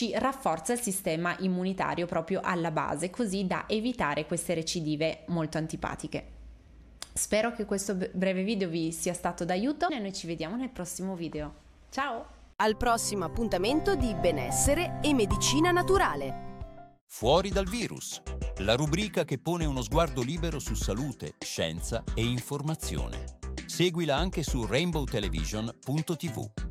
ci rafforza il sistema immunitario proprio alla base, così da evitare queste recidive molto antipatiche. Spero che questo breve video vi sia stato d'aiuto e noi ci vediamo nel prossimo video. Ciao! Al prossimo appuntamento di Benessere e Medicina Naturale. Fuori dal virus, la rubrica che pone uno sguardo libero su salute, scienza e informazione. Seguila anche su rainbowtelevision.tv.